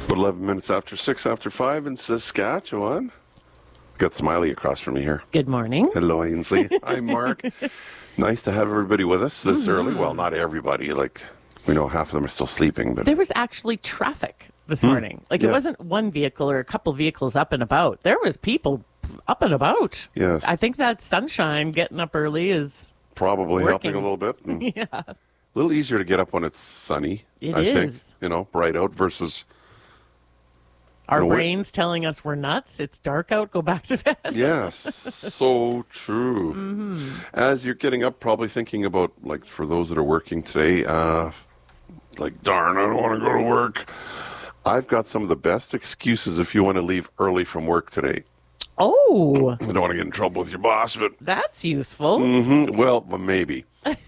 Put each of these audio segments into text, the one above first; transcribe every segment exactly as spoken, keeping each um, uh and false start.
But eleven minutes after six after five in Saskatchewan. Got Smiley across from me here. Good morning. Hello, Ainsley. Hi, Mark. Nice to have everybody with us this mm-hmm. early. Well, not everybody. Like, we know half of them are still sleeping. But there was actually traffic this morning. Like, yeah. It wasn't one vehicle or a couple vehicles up and about. There was people up and about. Yes. I think that sunshine getting up early is probably working. helping a little bit. And yeah. A little easier to get up when it's sunny. It I is. think, you know, bright out versus... Our you know, brains telling us we're nuts. It's dark out. Go back to bed. Yes, so true. Mm-hmm. As you're getting up, probably thinking about, like, for those that are working today, uh, like, darn, I don't want to go to work. I've got some of the best excuses if you want to leave early from work today. Oh. I don't want to get in trouble with your boss, but... That's useful. Mm-hmm, well, maybe.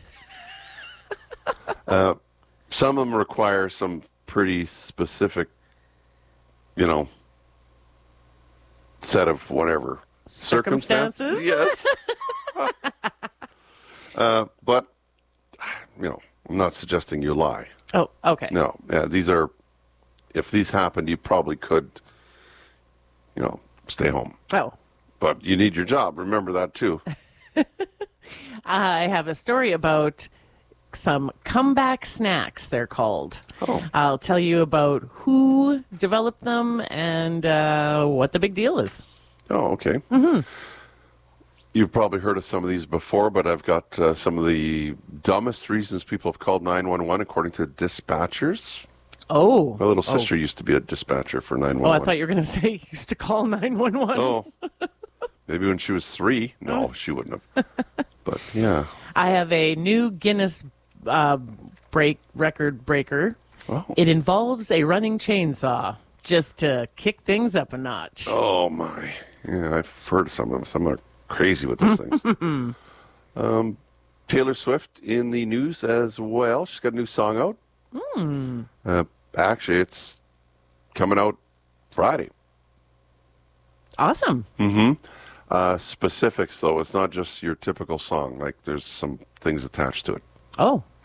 uh, some of them require some pretty specific, you know, set of whatever. Circumstances? Circumstances? Yes. uh, but, you know, I'm not suggesting you lie. Oh, okay. No, yeah, these are, if these happened, you probably could, you know, stay home. Oh. But you need your job. Remember that, too. I have a story about some comeback snacks, they're called. Oh. I'll tell you about who developed them and uh, what the big deal is. Oh, okay. Mm-hmm. You've probably heard of some of these before, but I've got uh, some of the dumbest reasons people have called nine one one according to dispatchers. Oh. My little oh. sister used to be a dispatcher for nine one one. Oh, I thought you were going to say you used to call nine one one. Oh. Maybe when she was three. No, she wouldn't have. But, yeah. I have a new Guinness uh, break record breaker. Oh. It involves a running chainsaw just to kick things up a notch. Oh, my. Yeah, I've heard of some of them. Some are crazy with those things. um, Taylor Swift in the news as well. She's got a new song out. Mm. Uh, actually, it's coming out Friday. Awesome. Mm-hmm. Uh, specifics, though. It's not just your typical song. Like, there's some things attached to it. Oh.